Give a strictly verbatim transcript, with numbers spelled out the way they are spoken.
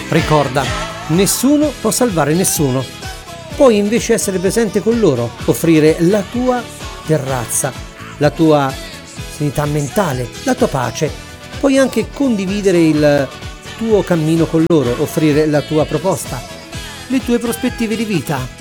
Ricorda, nessuno può salvare nessuno. Puoi invece essere presente con loro, offrire la tua terrazza, la tua sanità mentale, la tua pace. Puoi anche condividere il tuo cammino con loro, offrire la tua proposta, le tue prospettive di vita.